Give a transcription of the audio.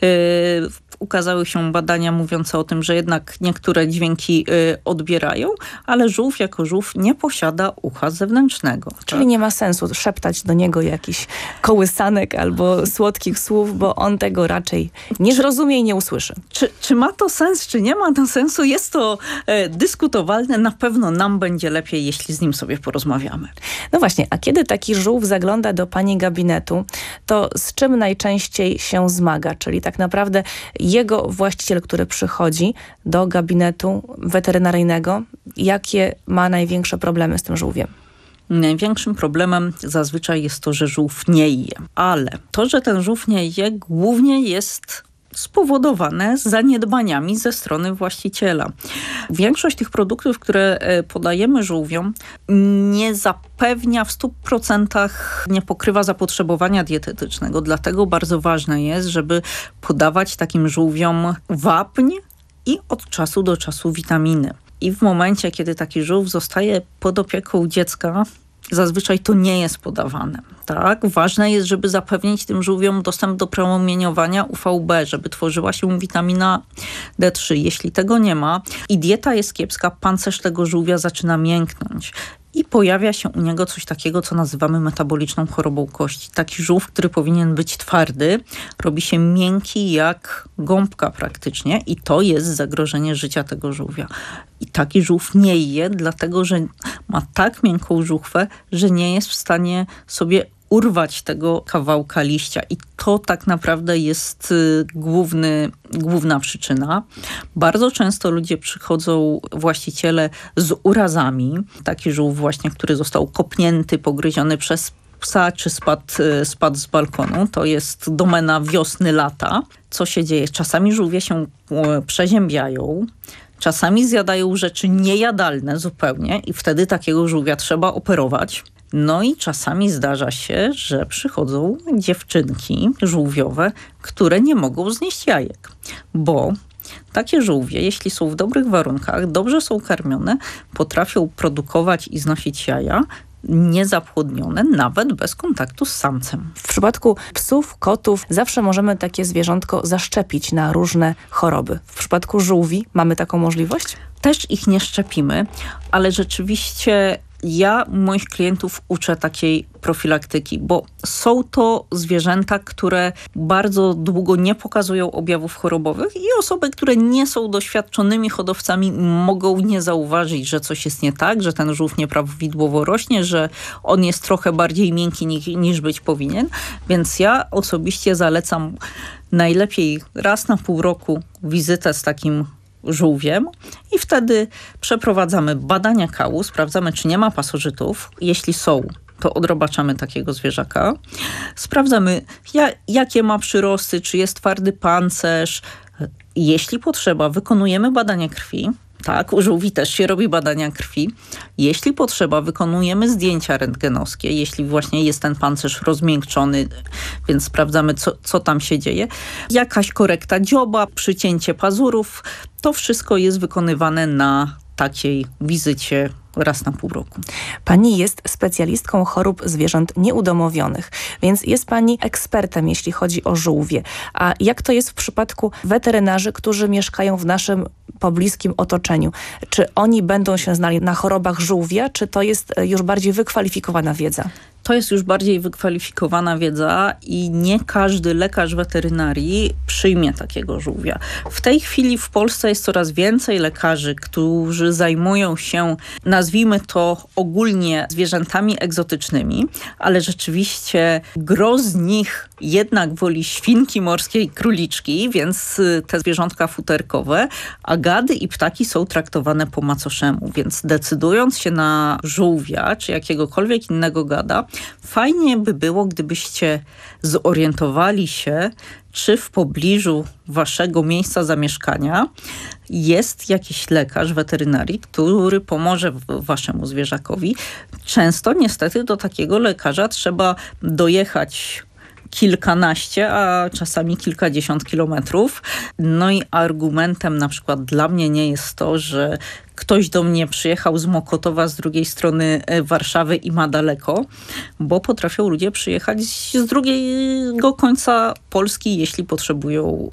Ukazały się badania mówiące o tym, że jednak niektóre dźwięki odbierają, ale żółw jako żółw nie posiada ucha zewnętrznego. Czyli nie ma sensu szeptać do niego jakichś kołysanek albo słodkich słów, bo on tego raczej nie zrozumie i nie usłyszy. Czy ma to sens, czy nie ma to sensu? Jest to dyskutowalne. Na pewno nam będzie lepiej, jeśli z nim sobie porozmawiamy. No właśnie, a kiedy taki żółw zagląda do pani gabinetu, to z czym najczęściej się zmaga? Czyli tak naprawdę jego właściciel, który przychodzi do gabinetu weterynaryjnego, jakie ma największe problemy z tym żółwiem? Największym problemem zazwyczaj jest to, że żółw nie je. Ale to, że ten żółw nie je, głównie jest spowodowane zaniedbaniami ze strony właściciela. Większość tych produktów, które podajemy żółwiom, nie zapewnia w 100%, nie pokrywa zapotrzebowania dietetycznego. Dlatego bardzo ważne jest, żeby podawać takim żółwiom wapń i od czasu do czasu witaminy. I w momencie, kiedy taki żółw zostaje pod opieką dziecka, zazwyczaj to nie jest podawane. Tak? Ważne jest, żeby zapewnić tym żółwiom dostęp do promieniowania UVB, żeby tworzyła się witamina D3. Jeśli tego nie ma i dieta jest kiepska, pancerz tego żółwia zaczyna mięknąć. I pojawia się u niego coś takiego, co nazywamy metaboliczną chorobą kości. Taki żółw, który powinien być twardy, robi się miękki jak gąbka praktycznie i to jest zagrożenie życia tego żółwia. I taki żółw nie je, dlatego że ma tak miękką żuchwę, że nie jest w stanie sobie urwać tego kawałka liścia i to tak naprawdę jest główna przyczyna. Bardzo często ludzie przychodzą, właściciele, z urazami. Taki żółw właśnie, który został kopnięty, pogryziony przez psa, czy spadł z balkonu. To jest domena wiosny, lata. Co się dzieje? Czasami żółwie się przeziębiają, czasami zjadają rzeczy niejadalne zupełnie i wtedy takiego żółwia trzeba operować. No i czasami zdarza się, że przychodzą dziewczynki żółwiowe, które nie mogą znieść jajek, bo takie żółwie, jeśli są w dobrych warunkach, dobrze są karmione, potrafią produkować i znosić jaja niezapłodnione, nawet bez kontaktu z samcem. W przypadku psów, kotów zawsze możemy takie zwierzątko zaszczepić na różne choroby. W przypadku żółwi mamy taką możliwość? Też ich nie szczepimy, ale rzeczywiście ja moich klientów uczę takiej profilaktyki, bo są to zwierzęta, które bardzo długo nie pokazują objawów chorobowych i osoby, które nie są doświadczonymi hodowcami, mogą nie zauważyć, że coś jest nie tak, że ten żółw nieprawidłowo rośnie, że on jest trochę bardziej miękki niż być powinien. Więc ja osobiście zalecam najlepiej raz na pół roku wizytę z takim żółwiem i wtedy przeprowadzamy badania kału, sprawdzamy, czy nie ma pasożytów. Jeśli są, to odrobaczamy takiego zwierzaka. Sprawdzamy, jakie ma przyrosty, czy jest twardy pancerz. Jeśli potrzeba, wykonujemy badania krwi. Tak, u żółwi też się robi badania krwi. Jeśli potrzeba, wykonujemy zdjęcia rentgenowskie, jeśli właśnie jest ten pancerz rozmiękczony, więc sprawdzamy, co tam się dzieje. Jakaś korekta dzioba, przycięcie pazurów, to wszystko jest wykonywane na takiej wizycie raz na pół roku. Pani jest specjalistką chorób zwierząt nieudomowionych, więc jest pani ekspertem, jeśli chodzi o żółwie. A jak to jest w przypadku weterynarzy, którzy mieszkają w naszym pobliskim otoczeniu? Czy oni będą się znali na chorobach żółwia, czy to jest już bardziej wykwalifikowana wiedza? To jest już bardziej wykwalifikowana wiedza i nie każdy lekarz weterynarii przyjmie takiego żółwia. W tej chwili w Polsce jest coraz więcej lekarzy, którzy zajmują się, nazwijmy to ogólnie, zwierzętami egzotycznymi, ale rzeczywiście gros z nich jednak woli świnki morskie i króliczki, więc te zwierzątka futerkowe, a gady i ptaki są traktowane po macoszemu, więc decydując się na żółwia czy jakiegokolwiek innego gada, fajnie by było, gdybyście zorientowali się, czy w pobliżu waszego miejsca zamieszkania jest jakiś lekarz weterynarii, który pomoże waszemu zwierzakowi. Często niestety do takiego lekarza trzeba dojechać kilkanaście, a czasami kilkadziesiąt kilometrów. No i argumentem na przykład dla mnie nie jest to, że ktoś do mnie przyjechał z Mokotowa z drugiej strony Warszawy i ma daleko, bo potrafią ludzie przyjechać z drugiego końca Polski, jeśli potrzebują